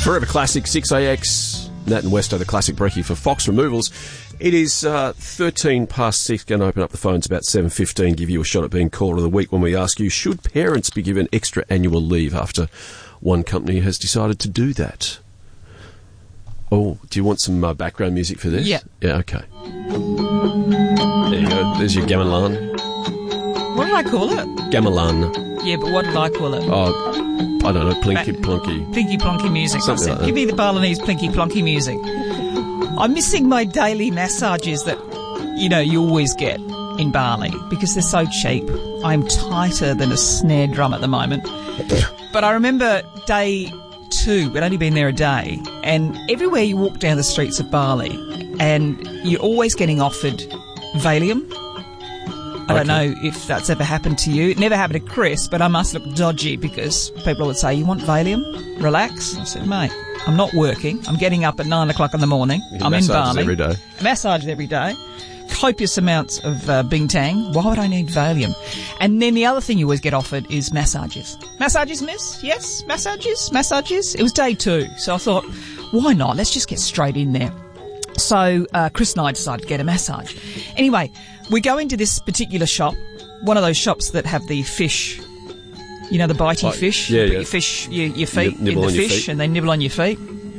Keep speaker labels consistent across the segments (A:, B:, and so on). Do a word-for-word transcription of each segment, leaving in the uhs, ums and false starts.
A: Forever Classic, six A X, Nat and Westo, the classic brekkie for Fox Removals. It is uh, thirteen past six. Going to open up the phones about seven fifteen, give you a shot at being caller of the week when we ask you, should parents be given extra annual leave after one company has decided to do that? Oh, do you want some uh, background music for this?
B: Yeah.
A: Yeah, okay. There you go. There's your gamelan.
B: What did I call it?
A: Gamelan.
B: Yeah, but what did I call it?
A: Oh, I don't know, plinky
B: Ba-
A: plonky.
B: Plinky plonky music.
A: Something like that.
B: Give me the Balinese plinky plonky music. I'm missing my daily massages that, you know, you always get in Bali because they're so cheap. I'm tighter than a snare drum at the moment. But I remember day two, we'd only been there a day, and everywhere you walk down the streets of Bali, and you're always getting offered Valium. I don't
A: Okay.
B: know if that's ever happened to you. It never happened to Chris, but I must look dodgy because people would say, you want Valium? Relax. I said, mate, I'm not working. I'm getting up at nine o'clock in the morning.
A: You get
B: I'm in
A: massages
B: Bali.
A: every day.
B: Massaged every day. Copious amounts of uh, Bintang. Why would I need Valium? And then the other thing you always get offered is massages. Massages, miss? Yes, massages, massages. It was day two, so I thought, why not? Let's just get straight in there. So uh, Chris and I decided to get a massage. Anyway, we go into this particular shop, one of those shops that have the fish, you know, the bitey
A: Like-
B: fish.
A: yeah,
B: you put
A: yeah.
B: your fish, your, your feet
A: Nib- nibble
B: in the
A: on your
B: fish
A: feet.
B: and they nibble on your feet.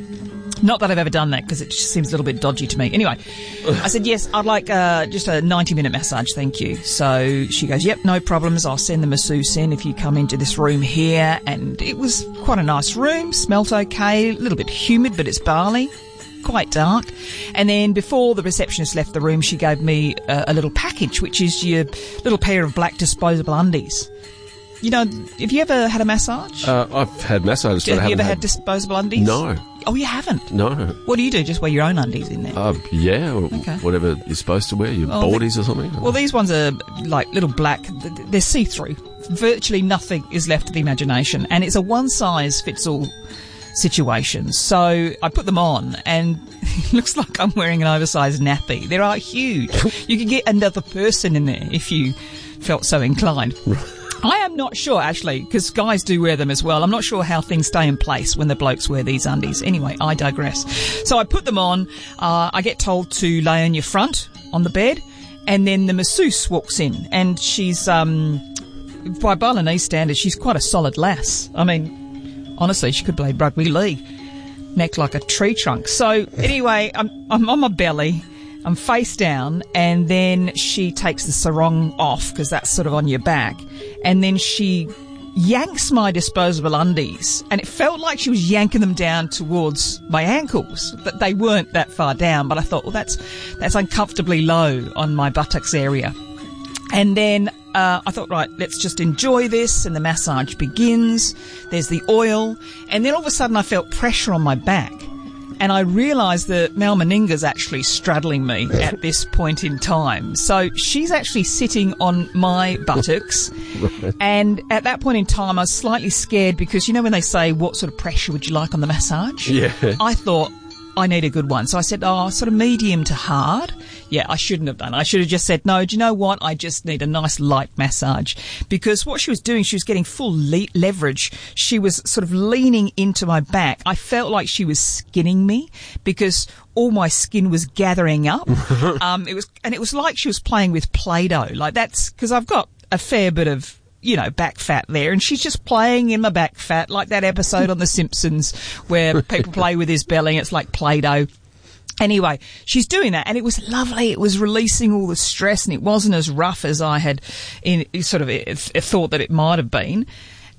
B: Not that I've ever done that because it just seems a little bit dodgy to me. Anyway, I said, yes, I'd like uh, just a ninety-minute massage, thank you. So she goes, yep, no problems. I'll send the masseuse in if you come into this room here. And it was quite a nice room, smelt okay, a little bit humid, but it's Bali, quite dark. And then before the receptionist left the room, she gave me a, a little package, which is your little pair of black disposable undies. You know, have you ever had a massage?
A: Uh, I've had massages, but I
B: have you
A: haven't
B: ever had
A: had...
B: disposable undies?
A: No.
B: Oh, you haven't?
A: No.
B: What do you do? Just wear your own undies in there?
A: Uh, yeah, or
B: Okay.
A: whatever you're supposed to wear, your
B: Oh,
A: boardies or something.
B: Well, these ones are like little black. th- They're see-through. Virtually nothing is left to the imagination, and it's a one-size-fits-all situation. So I put them on, and it looks like I'm wearing an oversized nappy. They are huge. You could get another person in there if you felt so inclined. I am not sure, actually, because guys do wear them as well. I'm not sure how things stay in place when the blokes wear these undies. Anyway, I digress. So I put them on. Uh, I get told to lay on your front on the bed, and then the masseuse walks in, and she's, um, by Balinese standards, she's quite a solid lass. I mean, honestly, she could play rugby league. Neck like a tree trunk. So anyway, I'm, I'm on my belly. I'm face down, and then she takes the sarong off because that's sort of on your back, and then she yanks my disposable undies, and it felt like she was yanking them down towards my ankles, but they weren't that far down. But I thought, well, that's that's uncomfortably low on my buttocks area. And then uh, I thought, right, let's just enjoy this, and the massage begins. There's the oil, and then all of a sudden I felt pressure on my back. And I realised that Mel Meninga's actually straddling me at this point in time. So she's actually sitting on my buttocks.
A: Right.
B: And at that point in time, I was slightly scared because, you know, when they say, what sort of pressure would you like on the massage?
A: Yeah.
B: I thought, I need a good one. So I said, oh, sort of medium to hard. Yeah, I shouldn't have done. I should have just said, no, do you know what? I just need a nice light massage. Because what she was doing, she was getting full le- leverage. She was sort of leaning into my back. I felt like she was skinning me because all my skin was gathering up. um, it was, and it was like she was playing with Play-Doh. Like that's, because I've got a fair bit of, you know, back fat there, and she's just playing in my back fat, like that episode on The Simpsons where people play with his belly, it's like Play-Doh. Anyway, she's doing that, and it was lovely. It was releasing all the stress, and it wasn't as rough as I had in, sort of uh, thought that it might have been.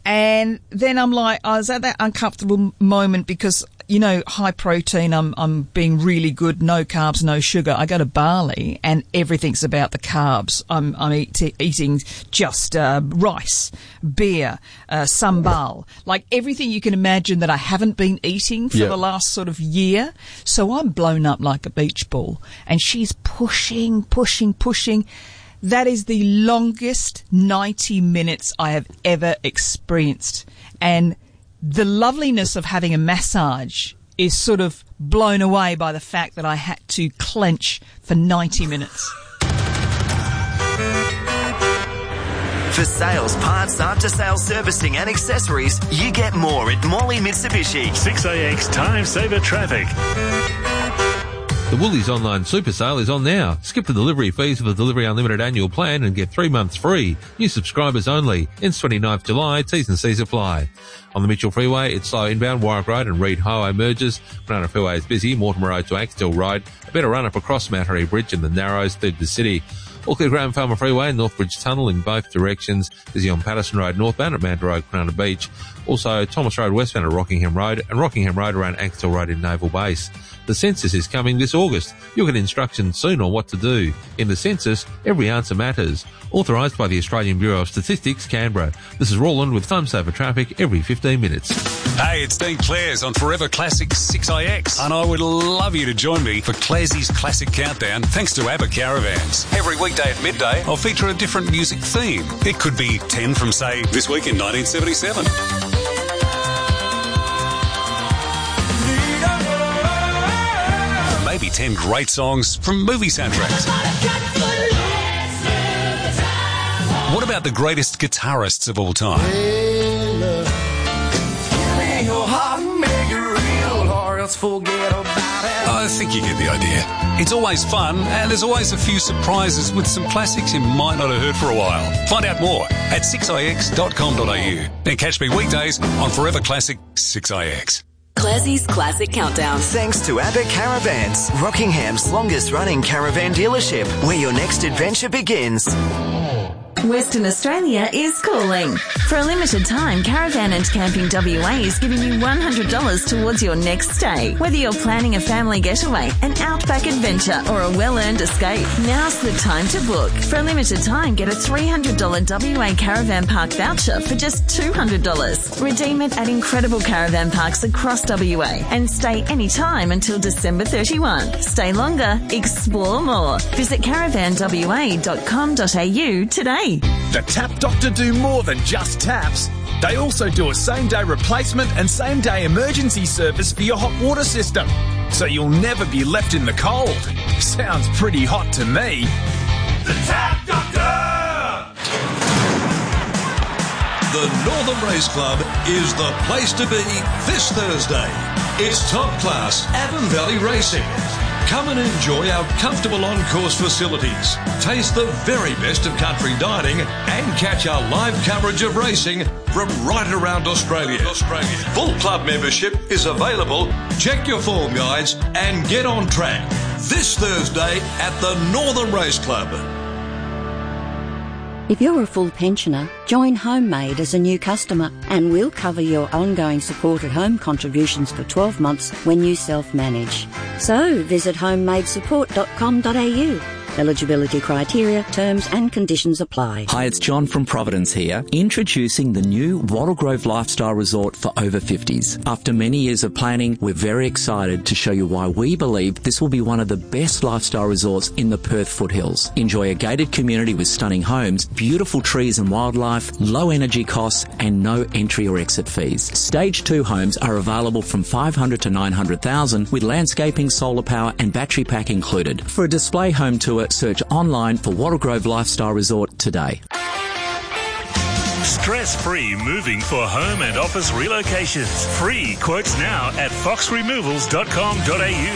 B: And then I'm like, I was at that uncomfortable moment because, you know, high protein, I'm I'm being really good, no carbs, no sugar. I go to Bali and everything's about the carbs. I'm I'm eat, eating just uh, rice, beer, uh, sambal, like everything you can imagine that I haven't been eating for
A: Yeah.
B: the last sort of year. So I'm blown up like a beach ball, and she's pushing, pushing, pushing. That is the longest ninety minutes I have ever experienced. And the loveliness of having a massage is sort of blown away by the fact that I had to clench for ninety minutes.
C: For sales, parts, after-sales servicing and accessories, you get more at Morley Mitsubishi.
D: six A X Time Saver Traffic.
E: The Woolies online super sale is on now. Skip the delivery fees with the Delivery Unlimited annual plan and get three months free. New subscribers only. Ends twenty-ninth of July. T's and C's apply. On the Mitchell Freeway, it's slow inbound. Warwick Road and Reed Highway merges. Banana Freeway is busy. Mortimer Road to Axtell Road. A better run up across Mount Harry Bridge and the Narrows through the city. All clear Graham Farmer Freeway and Northbridge Tunnel in both directions. Busy on Patterson Road northbound at Mount Road, Banana Beach. Also Thomas Road westbound at Rockingham Road and Rockingham Road around Axtell Road in Naval Base. The census is coming this August. You'll get instructions soon on what to do. In the census, every answer matters. Authorised by the Australian Bureau of Statistics, Canberra. This is Roland with Time Saver Traffic every fifteen minutes.
F: Hey, it's Dean Clares on Forever Classic six A X, and I would love you to join me for Clares's Classic Countdown thanks to ABBA Caravans. Every weekday at midday, I'll feature a different music theme. It could be ten from, say, this week in nineteen seventy-seven. Maybe ten great songs from movie soundtracks. What about the greatest guitarists of all time? I think you get the idea. It's always fun, and there's always a few surprises with some classics you might not have heard for a while. Find out more at six a x dot com dot a u. Then catch me weekdays on Forever Classic six A X.
G: Classie's Classic Countdown.
C: Thanks to ABBA Caravans, Rockingham's longest running caravan dealership, where your next adventure begins.
G: Western Australia is calling. For a limited time, Caravan and Camping W A is giving you one hundred dollars towards your next stay. Whether you're planning a family getaway, an outback adventure, or a well-earned escape, now's the time to book. For a limited time, get a three hundred dollars W A Caravan Park voucher for just two hundred dollars. Redeem it at incredible caravan parks across W A and stay anytime until December thirty-first. Stay longer, explore more. Visit caravan w a dot com dot a u today.
H: The Tap Doctor do more than just taps. They also do a same-day replacement and same-day emergency service for your hot water system, so you'll never be left in the cold. Sounds pretty hot to me. The Tap Doctor!
I: The Northern Race Club is the place to be this Thursday. It's top-class Avon Valley Racing. Come and enjoy our comfortable on-course facilities. Taste the very best of country dining and catch our live coverage of racing from right around Australia. Australia. Full club membership is available. Check your form guides and get on track this Thursday at the Northern Race Club.
J: If you're a full pensioner, join Homemade as a new customer and we'll cover your ongoing supported home contributions for twelve months when you self-manage. So visit homemade support dot com dot a u. Eligibility criteria, terms and conditions apply.
K: Hi, it's John from Providence here, introducing the new Wattle Grove Lifestyle Resort for over fifties. After many years of planning, we're very excited to show you why we believe this will be one of the best lifestyle resorts in the Perth foothills. Enjoy a gated community with stunning homes, beautiful trees and wildlife, low energy costs and no entry or exit fees. Stage two homes are available from five hundred to nine hundred thousand with landscaping, solar power and battery pack included. For a display home tour, search online for Wattle Grove Lifestyle Resort today.
D: Stress-free moving for home and office relocations. Free quotes now at fox removals dot com dot a u.